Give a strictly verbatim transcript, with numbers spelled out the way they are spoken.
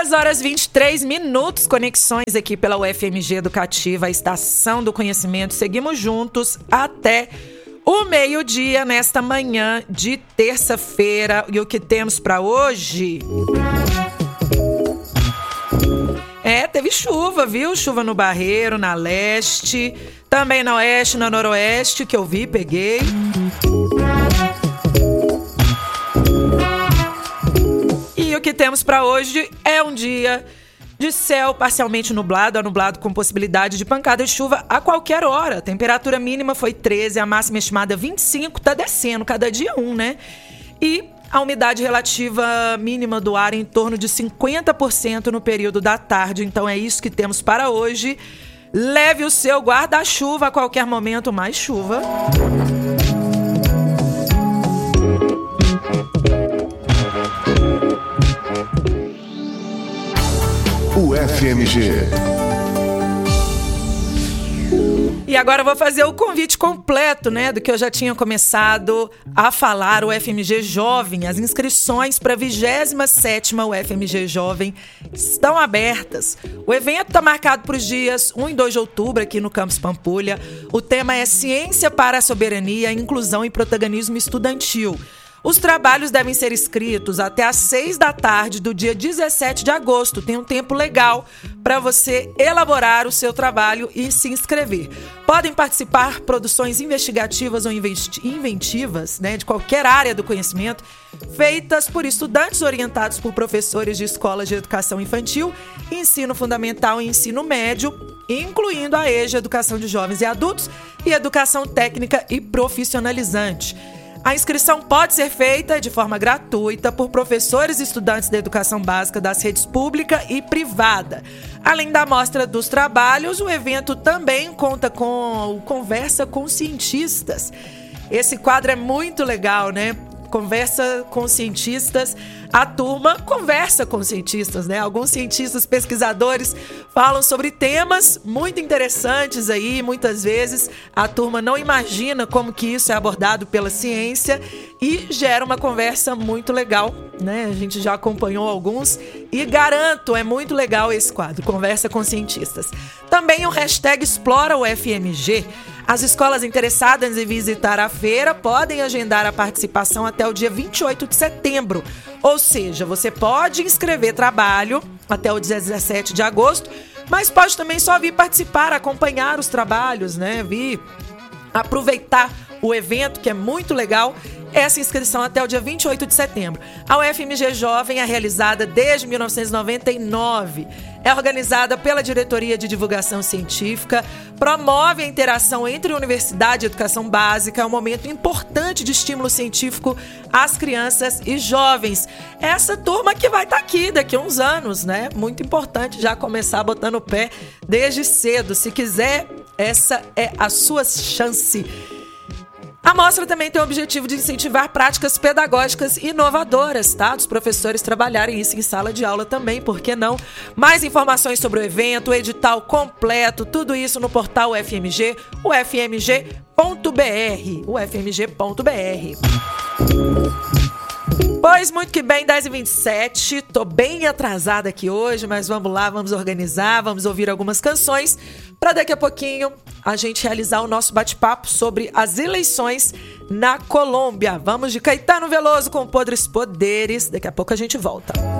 duas horas e vinte e três minutos, conexões aqui pela U F M G Educativa, a Estação do Conhecimento. Seguimos juntos até o meio-dia nesta manhã de terça-feira. E o que temos para hoje? É, teve chuva, viu? Chuva no Barreiro, na Leste, também na Oeste, na Noroeste, que eu vi, peguei. E o que temos para hoje é um dia de céu parcialmente nublado, a nublado com possibilidade de pancada de chuva a qualquer hora. A temperatura mínima foi treze, a máxima estimada vinte e cinco, tá descendo cada dia um, né? E a umidade relativa mínima do ar em torno de cinquenta por cento no período da tarde. Então é isso que temos para hoje. Leve o seu guarda-chuva a qualquer momento, mais chuva. U F M G. E agora eu vou fazer o convite completo, né, do que eu já tinha começado a falar, o U F M G Jovem. As inscrições para a vigésima sétima U F M G Jovem estão abertas. O evento está marcado para os dias um e dois de outubro aqui no Campus Pampulha. O tema é Ciência para a Soberania, Inclusão e Protagonismo Estudantil. Os trabalhos devem ser escritos até às seis da tarde do dia dezessete de agosto. Tem um tempo legal para você elaborar o seu trabalho e se inscrever. Podem participar produções investigativas ou inventivas, né, de qualquer área do conhecimento, feitas por estudantes orientados por professores de escolas de educação infantil, ensino fundamental e ensino médio, incluindo a E J A, Educação de Jovens e Adultos, e Educação Técnica e Profissionalizante. A inscrição pode ser feita de forma gratuita por professores e estudantes da educação básica das redes pública e privada. Além da mostra dos trabalhos, o evento também conta com o Conversa com Cientistas. Esse quadro é muito legal, né? Conversa com cientistas. A turma conversa com cientistas, né? Alguns cientistas, pesquisadores falam sobre temas muito interessantes aí. Muitas vezes a turma não imagina como que isso é abordado pela ciência e gera uma conversa muito legal, né? A gente já acompanhou alguns e garanto, é muito legal esse quadro, Conversa com Cientistas. Também o hashtag Explora U F M G. As escolas interessadas em visitar a feira podem agendar a participação até o dia vinte e oito de setembro. Ou seja, você pode inscrever trabalho até o dezessete de agosto, mas pode também só vir participar, acompanhar os trabalhos, né? Vir aproveitar o evento, que é muito legal. Essa inscrição até o dia vinte e oito de setembro. A U F M G Jovem é realizada desde mil novecentos e noventa e nove. É organizada pela Diretoria de Divulgação Científica, promove a interação entre universidade e educação básica, é um momento importante de estímulo científico às crianças e jovens. Essa turma que vai estar aqui daqui a uns anos, né? Muito importante já começar botando o pé desde cedo. Se quiser, essa é a sua chance. A mostra também tem o objetivo de incentivar práticas pedagógicas inovadoras, tá? Dos professores trabalharem isso em sala de aula também, por que não? Mais informações sobre o evento, o edital completo, tudo isso no portal U F M G, u f m g ponto b r, u f m g ponto b r. Pois muito que bem, dez e vinte e sete, tô bem atrasada aqui hoje, mas vamos lá, vamos organizar, vamos ouvir algumas canções para daqui a pouquinho a gente realizar o nosso bate-papo sobre as eleições na Colômbia. Vamos de Caetano Veloso com Podres Poderes, daqui a pouco a gente volta.